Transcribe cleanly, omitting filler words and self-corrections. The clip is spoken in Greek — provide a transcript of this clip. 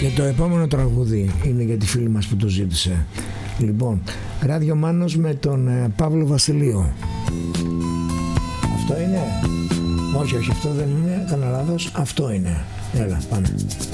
Και το επόμενο τραγούδι είναι για τη φίλη μας που το ζήτησε. Λοιπόν, Ράδιο Μάνος με τον Παύλο Βασιλείο. Αυτό είναι? Όχι, αυτό δεν είναι, έκανα λάθος. Αυτό είναι. Έλα, πάμε.